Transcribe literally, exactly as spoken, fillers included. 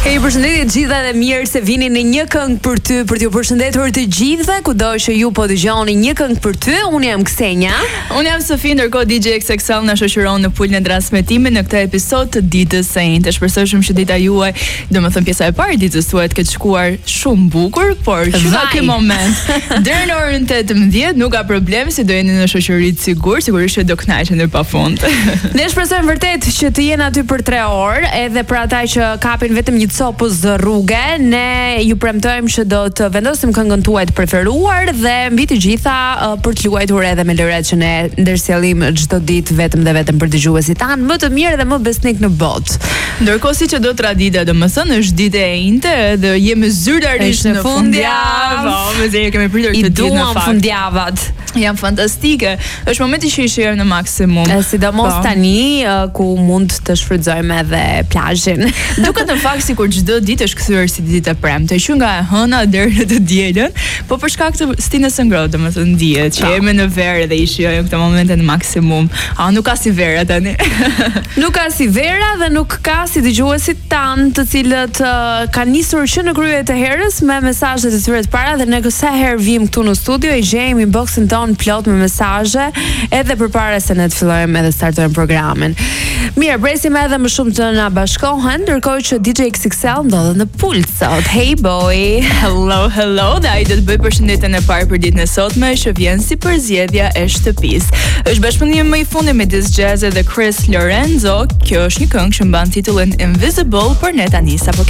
Ju përshëndetje të gjitha dhe mirë se vini në një këngë për ty, për t'ju përshëndetur të gjithëve, kudo që ju po dëgjoni një këngë për ty. Unë jam Ksenja. Unë jam Sofi, ndërkohë D J X X L na shoqëron në pulën e transmetimit në këtë episod të ditës së njëjtë. Shpresoj shumë që dita juaj, domethënë pjesa e parë e ditës tuaj të ketë shkuar shumë bukur, por që në këtë moment deri në orën tetëmbëdhjetë nuk ka problem, se do jeni në shoqëri të sigurt, sigurisht që do kënaqeni pafund. Ne shpresojmë vërtet që të jeni aty për tre orë, edhe për ata që kapin vetëm një copës rrugë, ne ju premtojmë që do të vendosim këngën tuaj të preferuar dhe mbi të gjitha uh, për të luajtur edhe me lëret që ne ndërsjellim çdo ditë vetëm dhe vetëm për dëgjuesit tanë më të mirë dhe më besnik në botë. Ndërkohë siç e do tradita, domethënë është ditë e njëjtë dhe jemi zyrtarisht në fundjavë. Po, më zë kemi pritur këtë ditë në fakt. Fundjavat. Janë fantastike. Është momenti që i shijojmë në maksimum. E, sidomos tani uh, ku mund të shfrytëzojmë edhe plazhin. Duket në fakt sikur çdo ditë është kthyer si ditë e premte, që nga e hëna deri në të dielën, po për shkak të stinës së ngrohtë, domethënë dihet që jemi në verë dhe i shijojmë këtë momente në maksimum. A nuk ka si vera tani? Nuk ka si vera dhe nuk ka si dëgjuesit tanë, të cilët uh, kanë nisur që në krye të herës me mesazhet e tyre të para, dhe ne sa herë vim këtu në studio i gjejmë inboxin ton plot me mesazhe edhe përpara se ne të fillojmë edhe startojmë programin. Mirë, presim edhe më shumë të na bashkohen, ndërkohë që D J X X L ndodhet në pult sot. Hey boy. Hello, hello. Dhe ai do të bëj përshëndetjen e parë për ditën e sotme, që vjen si përzgjedhja e shtëpisë. Është bashkëpunimi më i fundit midis Jazz dhe Chris Lorenzo. Kjo është një këngë që mban titullin Invisible, por ne tani sapo